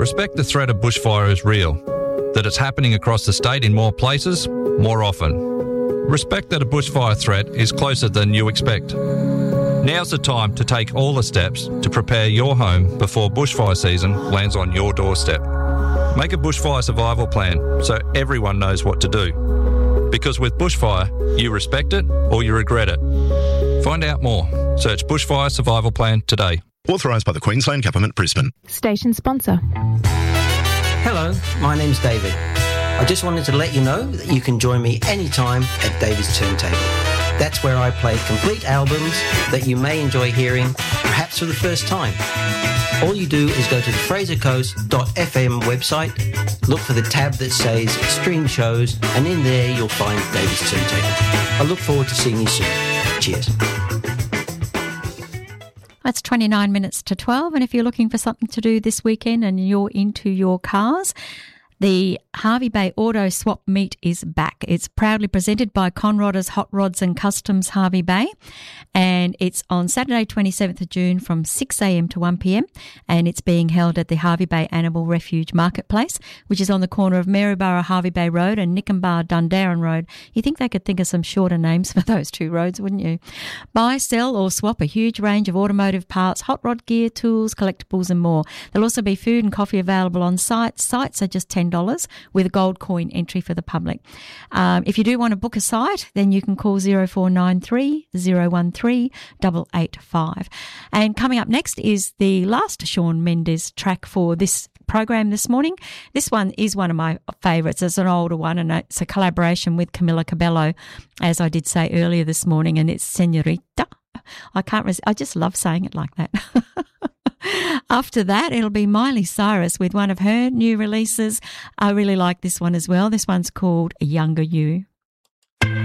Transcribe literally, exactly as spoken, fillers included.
Respect the threat of bushfire is real, that it's happening across the state in more places, more often. Respect that a bushfire threat is closer than you expect. Now's the time to take all the steps to prepare your home before bushfire season lands on your doorstep. Make a bushfire survival plan so everyone knows what to do. Because with bushfire, you respect it or you regret it. Find out more. Search Bushfire Survival Plan today. Authorised by the Queensland Government, Brisbane. Station sponsor. Hello, my name's David. I just wanted to let you know that you can join me anytime at David's Turntable. That's where I play complete albums that you may enjoy hearing, perhaps for the first time. All you do is go to the fraser coast dot f m website, look for the tab that says Stream Shows, and in there you'll find David's Turntable. I look forward to seeing you soon. Cheers. It's twenty-nine minutes to twelve, and if you're looking for something to do this weekend and you're into your cars, the Hervey Bay Auto Swap Meet is back. It's proudly presented by Conrodders Hot Rods and Customs Hervey Bay, and it's on Saturday twenty-seventh of June from six a m to one p m, and it's being held at the Hervey Bay Animal Refuge Marketplace, which is on the corner of Maryborough Hervey Bay Road and Nikenbar Dundarren Road. You think they could think of some shorter names for those two roads, wouldn't you? Buy, sell or swap a huge range of automotive parts, hot rod gear, tools, collectibles and more. There'll also be food and coffee available on site. Sites are just ten dollars with a gold coin entry for the public. Um, if you do want to book a site, then you can call zero four nine three, zero one three, eight eight five. And coming up next is the last Shawn Mendes track for this program this morning. This one is one of my favourites. It's an older one, and it's a collaboration with Camila Cabello, as I did say earlier this morning, and it's Senorita. I can't res- I just love saying it like that. After that, it'll be Miley Cyrus with one of her new releases. I really like this one as well. This one's called Younger You.